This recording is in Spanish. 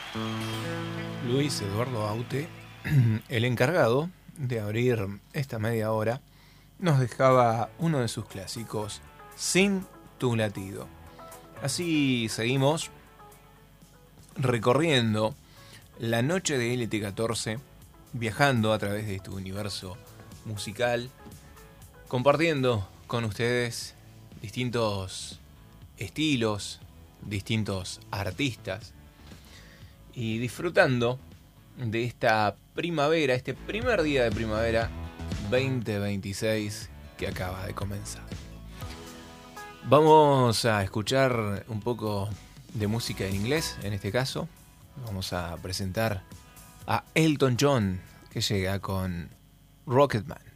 Luis Eduardo Aute, el encargado de abrir esta media hora, nos dejaba uno de sus clásicos, Sin tu latido. Así seguimos recorriendo la noche de LT14, viajando a través de este universo musical, compartiendo con ustedes distintos estilos, distintos artistas y disfrutando de esta primavera, este primer día de primavera 2026 que acaba de comenzar. Vamos a escuchar un poco de música en inglés, en este caso. Vamos a presentar a Elton John, que llega con Rocketman.